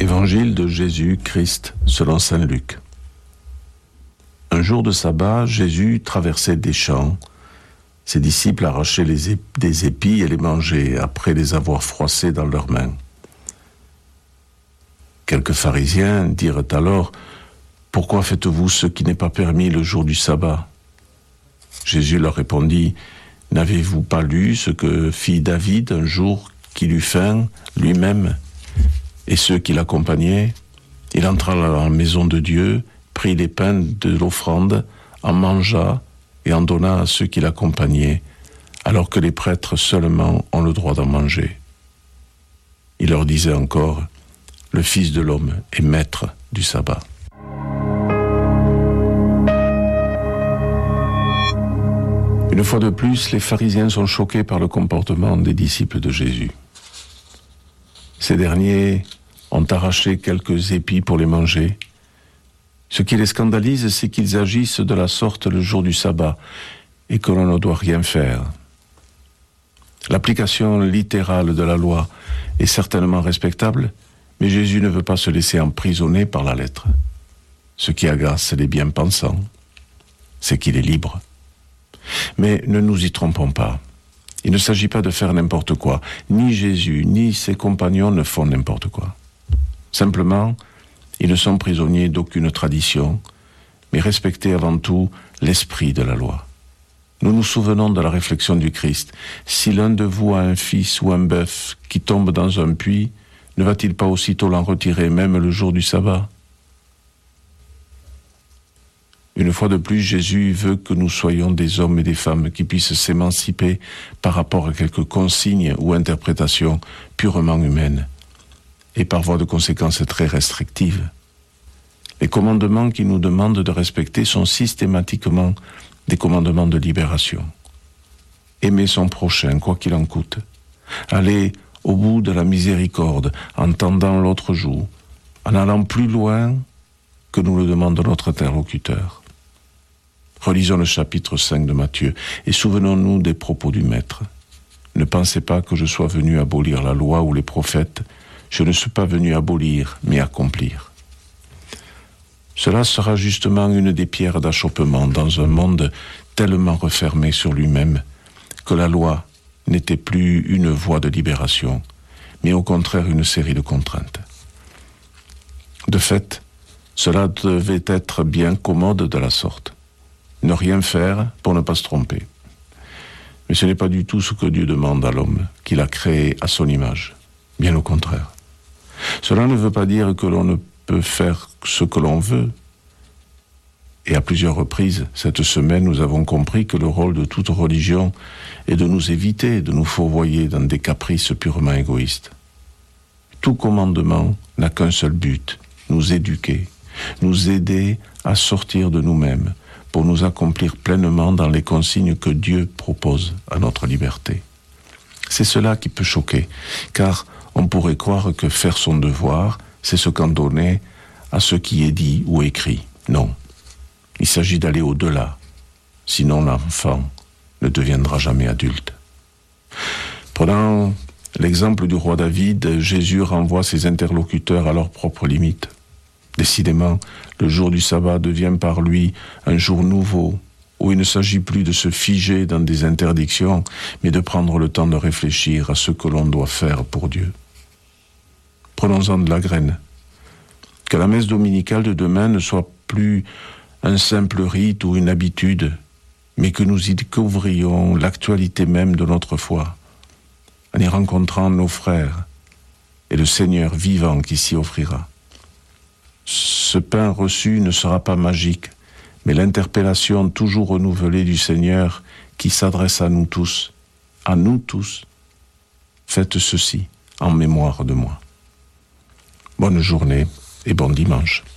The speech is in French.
Évangile de Jésus-Christ selon saint Luc. Un jour de sabbat, Jésus traversait des champs. Ses disciples arrachaient des épis et les mangeaient, après les avoir froissés dans leurs mains. Quelques pharisiens dirent alors « Pourquoi faites-vous ce qui n'est pas permis le jour du sabbat ?» Jésus leur répondit « N'avez-vous pas lu ce que fit David un jour qu'il eut faim lui-même et ceux qui l'accompagnaient? Il entra dans la maison de Dieu, prit les pains de l'offrande, en mangea et en donna à ceux qui l'accompagnaient, alors que les prêtres seulement ont le droit d'en manger. » Il leur disait encore « Le Fils de l'homme est maître du sabbat. » Une fois de plus, les pharisiens sont choqués par le comportement des disciples de Jésus. Ces derniers ont arraché quelques épis pour les manger. Ce qui les scandalise, c'est qu'ils agissent de la sorte le jour du sabbat et que l'on ne doit rien faire. L'application littérale de la loi est certainement respectable, mais Jésus ne veut pas se laisser emprisonner par la lettre. Ce qui agace les bien-pensants, c'est qu'il est libre. Mais ne nous y trompons pas. Il ne s'agit pas de faire n'importe quoi. Ni Jésus, ni ses compagnons ne font n'importe quoi. Simplement, ils ne sont prisonniers d'aucune tradition, mais respectent avant tout l'esprit de la loi. Nous nous souvenons de la réflexion du Christ. Si l'un de vous a un fils ou un bœuf qui tombe dans un puits, ne va-t-il pas aussitôt l'en retirer, même le jour du sabbat ? Une fois de plus, Jésus veut que nous soyons des hommes et des femmes qui puissent s'émanciper par rapport à quelques consignes ou interprétations purement humaines et par voie de conséquence très restrictives. Les commandements qu'il nous demande de respecter sont systématiquement des commandements de libération. Aimer son prochain, quoi qu'il en coûte. Aller au bout de la miséricorde en tendant l'autre joue, en allant plus loin que nous le demande notre interlocuteur. Relisons le chapitre 5 de Matthieu et souvenons-nous des propos du Maître. Ne pensez pas que je sois venu abolir la loi ou les prophètes. Je ne suis pas venu abolir, mais accomplir. Cela sera justement une des pierres d'achoppement dans un monde tellement refermé sur lui-même que la loi n'était plus une voie de libération, mais au contraire une série de contraintes. De fait, cela devait être bien commode de la sorte. Ne rien faire pour ne pas se tromper. Mais ce n'est pas du tout ce que Dieu demande à l'homme, qu'il a créé à son image. Bien au contraire. Cela ne veut pas dire que l'on ne peut faire ce que l'on veut. Et à plusieurs reprises, cette semaine, nous avons compris que le rôle de toute religion est de nous éviter, de nous fourvoyer dans des caprices purement égoïstes. Tout commandement n'a qu'un seul but, nous éduquer, nous aider à sortir de nous-mêmes, pour nous accomplir pleinement dans les consignes que Dieu propose à notre liberté. C'est cela qui peut choquer, car on pourrait croire que faire son devoir, c'est se cantonner à ce qui est dit ou écrit. Non, il s'agit d'aller au-delà, sinon l'enfant ne deviendra jamais adulte. Prenant l'exemple du roi David, Jésus renvoie ses interlocuteurs à leurs propres limites. Décidément, le jour du sabbat devient par lui un jour nouveau, où il ne s'agit plus de se figer dans des interdictions, mais de prendre le temps de réfléchir à ce que l'on doit faire pour Dieu. Prenons-en de la graine. Que la messe dominicale de demain ne soit plus un simple rite ou une habitude, mais que nous y découvrions l'actualité même de notre foi, en y rencontrant nos frères et le Seigneur vivant qui s'y offrira. Ce pain reçu ne sera pas magique, mais l'interpellation toujours renouvelée du Seigneur qui s'adresse à nous tous. À nous tous, faites ceci en mémoire de moi. Bonne journée et bon dimanche.